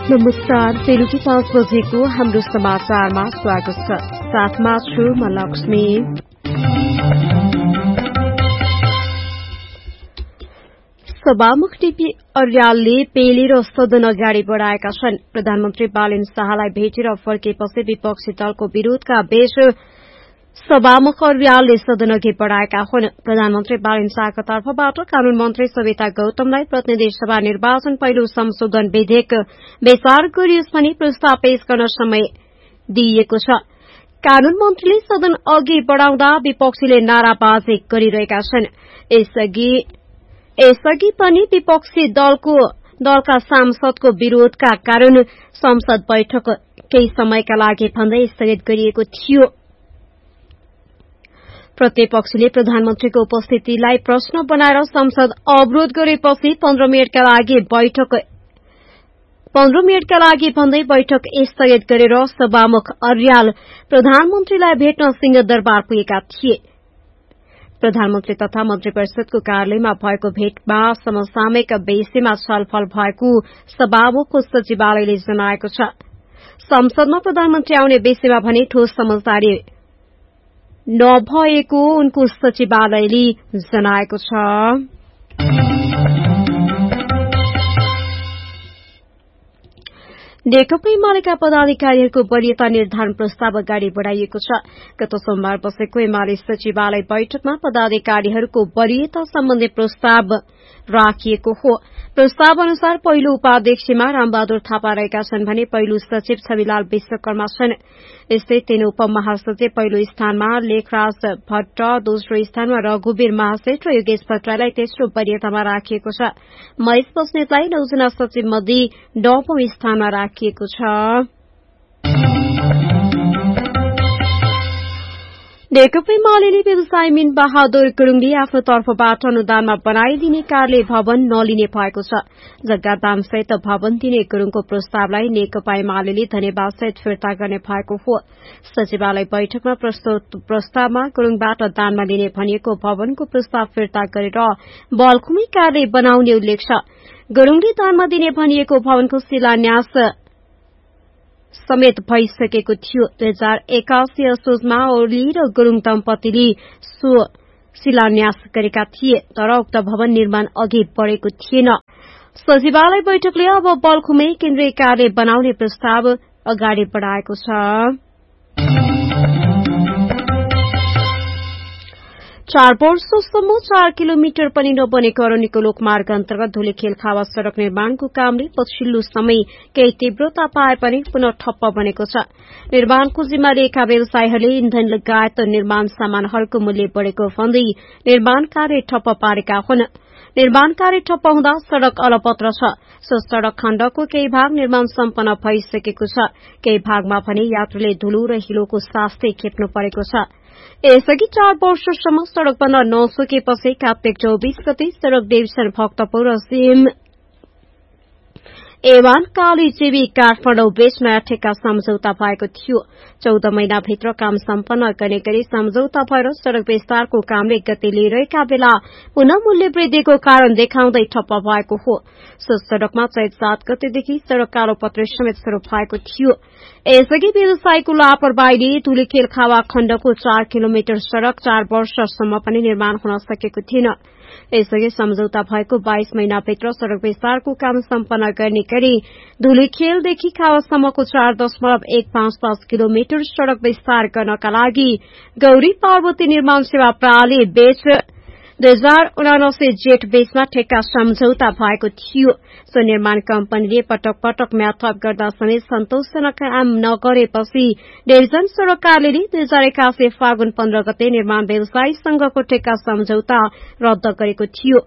नमस्कार, बेलुकी 5 बजेको हाम्रो समाचारमा स्वागत छ। साथमा छु म लक्ष्मी। सभामुख डीपी अर्यालले पेले र सदन अगाडि बढ़ाएका छन्। प्रधानमन्त्री बालेन शाहलाई भेटेर फर्केपछि विपक्षी दलको विरोधका बीच सभामुख अर्यालले सदन अघि बढ़ाएका हुन्। प्रधानमन्त्री बालेन शाहका तर्फबाट कानून मन्त्री सविता गौतमलाई प्रतिनिधि सभा निर्वाचन पहिलो संशोधन विधेयक विचार गरियोस् भनी प्रस्ताव पेश गर्न समय दिइएको छ। कानून मन्त्रीले सदन अघि बढ़ाउँदा विपक्षीले नाराबाजी गरिरहेका छन्। यसअघि पनि विपक्षी दलका सांसदको विरोधका कारण संसद बैठक केही समयका लागि भन्दै स्थगित गरिएको थियो। प्रतिपक्षले प्रधानमन्त्रीको उपस्थितिलाई प्रश्न बनाएर संसद अवरोध गरेपछि 15 मिनटका लागि भन्दै बैठक स्थगित गरेर सभामुख अर्याल प्रधानमन्त्रीलाई भेट्न सिंहदरबार पुगेका थिए। प्रधानमन्त्री तथा मन्त्री परिषदको कार्यालयमा भएको भेटमा समसामयिक विषयमा छलफल भएको सभामुखको सचिवालयले जनाएको छ। संसदमा प्रधानमन्त्री आउने विषयमा भने ठोस समझदारी नभएको उनको सचिवालयले जनाएको छ। नेकपा एमालेका पदाधिकारीहरूको वरीयता निर्धारण प्रस्ताव अगाडि बढ़ाइएको छ। गत सोमबार बसेको एमाले सचिवालय बैठकमा पदाधिकारीहरूको वरीयता सम्बन्धी प्रस्ताव राखिएको हो। प्रस्ताव अनुसार पहिलो उपाध्यक्षमा रामबहादुर थापा रहेका छन् भने पहिलो सचिव छविलाल विश्वकर्मा छन्। यस्तै 3 उपमहासचिव पहिलो स्थानमा लेखराज भट्ट, दोस्रो स्थानमा रघुवीर महासेठ र योगेश भट्टराईलाई तेस्रो वरीयतामा राखिएको छ। महेश बस्नेतलाई 9 जना सचिव मध्ये 9औं स्थानमा राखिएको छ। नेकपा एमाले व्यवसायी मीन बहादुर गुरूङले आफ्नो तर्फबाट अनुदानमा बनाइदिने कार्यालय भवन नलिने भएको छ। जग्गा दानसहित भवन दिने गुरूङको प्रस्तावलाई नेकपा एमाले धन्यवाद सहित फिर्ता गर्ने भएको हो। सचिवालय बैठकमा प्रस्तुत प्रस्तावमा गुरूङबाट दानमा लिने भनिएको भवनको प्रस्ताव फिर्ता गरेर बल्खुमी कार्यालय बनाउने उल्लेख छ। गुरूङले दानमा दिने भनिएको भवनको शिलान्यास समेत भइसकेको थियो। 2081 असोजमा ओली र गुरूङ दम्पतिले सो शिलान्यास गरेका थिए, तर उक्त भवन निर्माण अघि बढ़ेको थिएन। सचिवालय बैठकले अब बल्खुमै केन्द्रीय कार्यालय बनाउने प्रस्ताव अगाडि बढ़ाएको छ। 4 वर्षसम्म 4 किलोमिटर पनि नबनेको अरण्यको लोकमार्ग अन्तर्गत धुलीखेल खावा सड़क निर्माणको कामले पछिल्लो समय केही तीव्रता पाए पनि पुनः ठप्प बनेको छ। निर्माणको जिम्मा लिएका व्यवसायीहरूले इन्धन लगायत निर्माण सामानहरूको मूल्य बढ़ेको भन्दै निर्माण कार्य ठप्प पारेका हुन्। निर्माण कार्य ठप्प हुँदा सड़क अलपत्र छ। सो सड़क खण्डको केही भाग निर्माण सम्पन्न भइसकेको छ। केही भागमा भने यात्रीले धुलो र हिलोको सास्ते खेप्नु परेको छ। यसअघि 4 वर्षसम्म सड़क बन्न नसकेपछि कार्तिक 24 गते सड़क डिभिजन भक्तपुर र सीएम एवान काली जेबी काठमाडौँ बीच नयाँ ठेक्का सम्झौता भएको थियो। 14 महिनाभित्र काम सम्पन्न गर्ने गरी सम्झौता भएर सड़क विस्तारको कामले गति लिइरहेका बेला पुनः मूल्य वृद्धिको कारण देखाउँदै ठप्प भएको हो। सो सड़कमा चैत 7 गतेदेखि सड़क कालोपत्री समेत शुरू भएको थियो। यसअघि व्यवसायको लापरवाहीले धुलीखेल खावा खण्डको 4 किलोमिटर सड़क 4 वर्षसम्म पनि निर्माण हुन सकेको थिएन। यसअघि सम्झौता भएको 22 महिनाभित्र सड़क विस्तारको काम सम्पन्न गर्ने गरी धुलीखेलदेखि खावासम्मको 4.155 किलोमिटर सड़क विस्तार गर्नका लागि गौरी पार्वती निर्माण सेवा प्रणाली बीच 2079 जेठ बीचमा ठेक्का सम्झौता भएको थियो। सो निर्माण कम्पनीले पटक पटक म्याथप गर्दा समेत सन्तोषजनक काम नगरेपछि डिभिजन सड़क कार्यालयले 2081 फागुन 15 गते निर्माण व्यवसायी संघको ठेक्का सम्झौता रद्द गरेको थियो।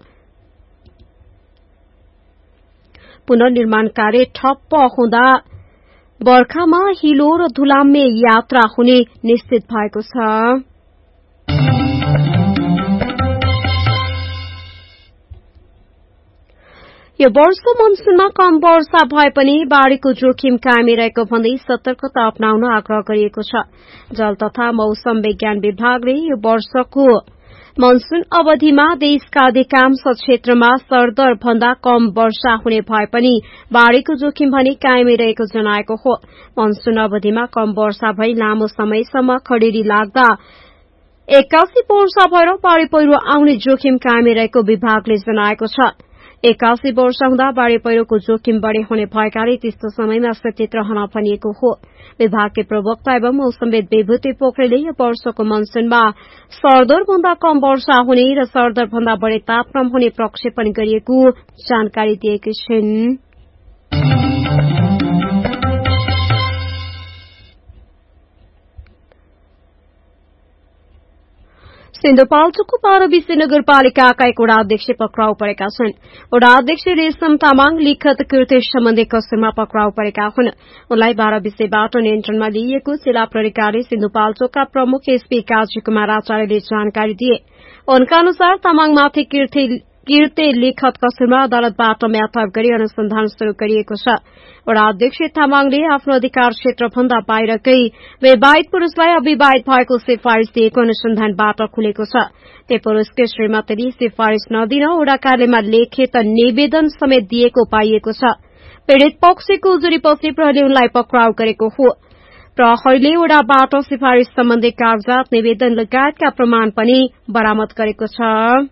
पुनः निर्माण कार्य ठप्प हुँदा बर्खामा हिलो र धुलाम्मे यात्रा हुने निश्चित भएको छ। यो वर्ष मनसूनमा कम वर्षा भए पनि बाढ़ीको जोखिम कायमै रहेको भन्दै सतर्कता अपनाउन आग्रह गरिएको छ। जल तथा मौसम विज्ञान विभागले यो वर्षको मनसून अवधिमा देशका अधिकांश क्षेत्रमा सरदर भन्दा कम वर्षा हुने भए पनि बाढ़ीको जोखिम भने कायमै रहेको जनाएको हो। मनसून अवधिमा कम वर्षा भई लामो समयसम्म खडेरी लाग्दा 81 वर्ष भएर बाढ़ी पहिरो आउने जोखिम कायमै रहेको विभागले जनाएको छ। 81 वर्ष हुँदा बाढ़ी पहिरोको जोखिम बढ़ी हुने भएकाले त्यस्तो समयमा सचेत रहन भनिएको हो। विभागके प्रवक्ता एवं मौसमविद विभूति पोखरेलले यो वर्षको मनसूनमा सरदर भन्दा कम वर्षा हुने र सरदर भन्दा बढ़ी तापक्रम हुने प्रक्षेपण गरिएको जानकारी दिएकी छिन्। सिन्धुपाल्चोकको 12 विषय नगरपालिकाका एक वडा अध्यक्ष पक्राउ परेका छन्। वडा अध्यक्ष रेशम तामाङ लिखत कृत्य सम्बन्धी कसुरमा पक्राउ परेका हुन्। उनलाई 12 विषयबाट नियन्त्रणमा लिइएको जिल्ला प्रहरीकारले सिन्धुपाल्चोकका प्रमुख एसपी काजी कुमार आचार्यले जानकारी दिए। उनका अनुसार तामाङमाथि कृत्य लिखत कसुरमा अदालतबाट म्याथप गरी अनुसन्धान शुरू गरिएको छ। वडा अध्यक्ष तामाङले आफ्नो अधिकार क्षेत्रभन्दा बाहिरकै विवाहित पुरूषलाई अविवाहित भएको सिफारिश दिएको अनुसन्धानबाट खुलेको छ। त्यो पुरूषकै श्रीमतीले सिफारिश नदिन वडा कार्यालयमा लिखित निवेदन समेत दिएको पाइएको छ। पीड़ित पक्षको उजुरीपछि प्रहरीले उनलाई पक्राउ गरेको हो। प्रहरीले वडाबाट सिफारिश सम्बन्धी कागजात निवेदन लगायतका प्रमाण पनि बरामद गरेको छ।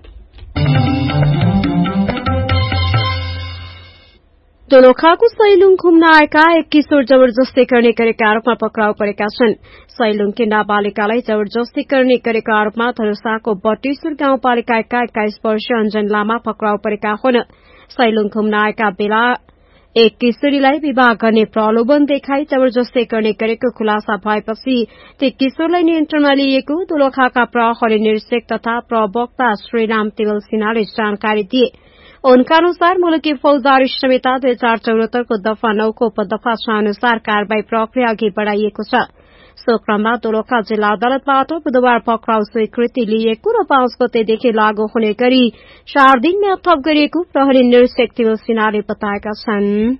दोलखाको सैलुङ घुम्न आएका एक किशोर जबरजस्ती गर्ने गरेका आरोपमा पक्राउ परेका छन्। सैलुङकी नाबालिकालाई जबरजस्ती गर्ने गरेको आरोपमा धनुषाको बटेश्वर गाउँपालिकाका 21 वर्षीय अञ्जन लामा पक्राउ परेका हुन्। सैलुङ घुम्न आएका बेला एक किशोरीलाई विवाह गर्ने प्रलोभन देखाई जबरजस्ती गर्ने गरेको खुलासा भएपछि ती किशोरलाई नियन्त्रणमा लिएको दोलखाका प्रहरी निरीक्षक तथा प्रवक्ता श्रीराम तिवल सिन्हाले जानकारी दिए। उनका अनुसार मुलुकी फौजदारी संहिता 2074 को दफा 9 को उपदफा 6 अनुसार कार्यवाही प्रक्रिया अघि बढ़ाइएको छ। सो क्रममा दोलखा जिल्ला अदालतबाट बुधबार पक्राउ स्वीकृति लिएको र 5 गतेदेखि लागू हुने गरी 4 दिन म्याथप गरिएको प्रहरी निरीक्षक तिवल सिन्हाले बताएका छन्।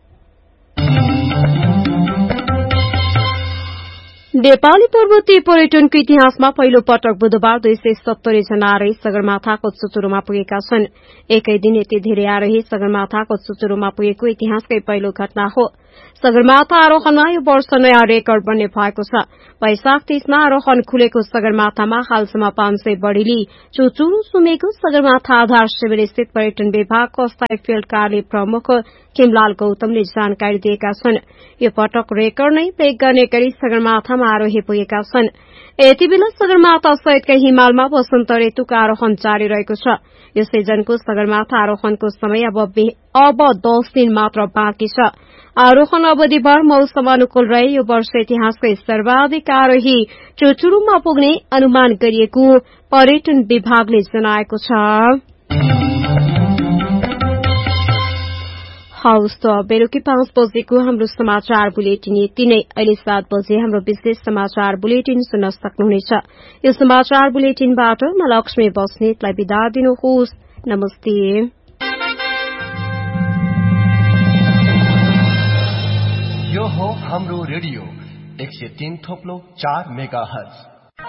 नेपाली पर्वतीय पर्यटनको इतिहासमा पहिलो पटक बुधबार 270 जना आरोही सगरमाथाको चुचुरोमा पुगेका छन्। एकै दिन यति धेरै आरोही सगरमाथाको चुचुरोमा पुगेको इतिहासकै पहिलो घटना हो। सगरमाथा आरोहणमा यो वर्ष नयाँ रेकर्ड बन्ने भएको छ। वैशाख 30मा आरोहण खुलेको सगरमाथामा हालसम्म 500 बढ़ीले चुचुरो सुमेको सगरमाथा आधार शिविर स्थित पर्यटन विभागको अस्थायी फिल्ड कार्यालय प्रमुख किमलाल गौतमले जानकारी दिएका छन्। यो पटक रेकर्ड नै ब्रेक गर्ने गरी सगरमाथामा आरोही पुगेका छन्। यति बेला सगरमाथा सहितका हिमालमा वसन्त ऋतुको आरोहण जारी रहेको छ। यो सिजनको सगरमाथा आरोहणको समय अब 10 दिन मात्र बाँकी छ। आरोहण अवधिभर मौसम अनुकूल रहे यो वर्ष इतिहासकै सर्वाधिक आरोही चुचुरोमा पुग्ने अनुमान गरिएको पर्यटन विभागले जनाएको छ। हवस् त बेलुकी 5 बजेको हाम्रो समाचार बुलेटिन यति नै। अहिले 7 बजे हाम्रो विशेष समाचार बुलेटिन सुन्न सक्नुहुनेछ। यो समाचार बुलेटिनबाट म लक्ष्मी बस्नेतलाई बिदा दिनुहोस्। नमस्ते। यो हो हाम्रो रेडियो 103.4 मेगाहर्ज।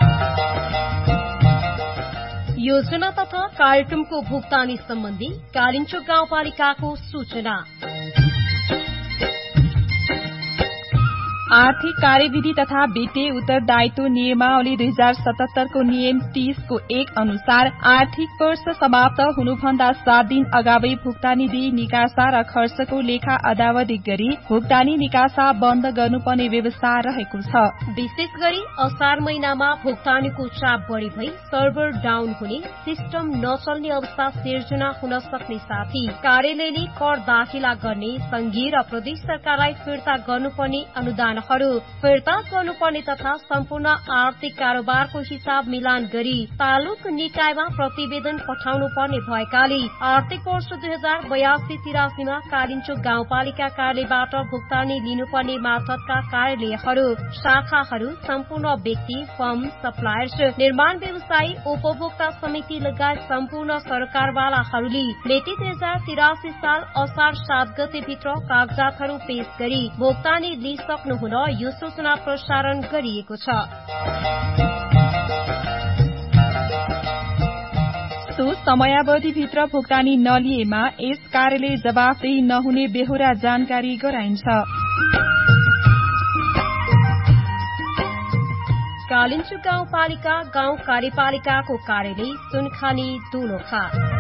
योजना तथा कार्यक्रमको भुक्तानी सम्बन्धी कालिन्चोक गाउँपालिकाको सूचना। आर्थिक कार्यविधि तथा वित्तीय उत्तरदायित्व नियमावली 2077 को नियम 30 को 1 अनुसार आर्थिक वर्ष समाप्त हुनुभन्दा 7 दिन अगावै भुक्तानी दिई निकासा र खर्चको लेखा अदावधि गरी भुक्तानी निकासा बन्द गर्नुपर्ने व्यवस्था रहेको छ। विशेष गरी असार महिनामा भुक्तानीको चाप बढ़ी भई सर्भर डाउन हुने, सिस्टम नचल्ने अवस्था सिर्जना हुन सक्ने साथै कार्यालयले कर दाखिला गर्ने, संघीय र प्रदेश सरकारलाई फिर्ता गर्नुपर्ने अनुदान फिर्ता गर्नुपर्ने तथा सम्पूर्ण आर्थिक कारोबारको हिसाब मिलान गरी तालुक निकायमा प्रतिवेदन पठाउनु पर्ने भएकाले आर्थिक वर्ष 2082-83 मा कालिन्चोक गाउँपालिका कार्यालयबाट भुक्तानी लिनुपर्ने मार्फतका कार्यालयहरू, शाखाहरू, सम्पूर्ण व्यक्ति, फर्म, सप्लायर्स, निर्माण व्यवसायी, उपभोक्ता समिति लगायत सम्पूर्ण सरकारवालाहरूले मिति 2083 साल असार 7 गते भित्र कागजातहरू पेश गरी भुक्तानी लिइसक्नु हुन यो सूचना प्रसारण गरिएको छ। समयावधिभित्र भुक्तानी नलिएमा यस कार्यले जवाफदेही नहुने बेहोरा जानकारी गराइन्छ। कालिन्चु गाउँपालिका गाउँ कार्यपालिकाको कार्यालय सुनखानी दोलखा।